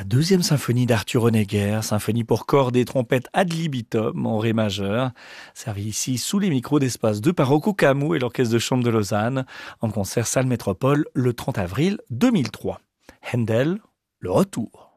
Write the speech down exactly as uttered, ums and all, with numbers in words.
La deuxième symphonie d'Arthur Honegger, symphonie pour cordes et trompettes ad libitum en ré majeur, servie ici sous les micros d'Espace deux par Rocco Camou et l'Orchestre de chambre de Lausanne, en concert salle Métropole le trente avril deux mille trois. Handel, le retour.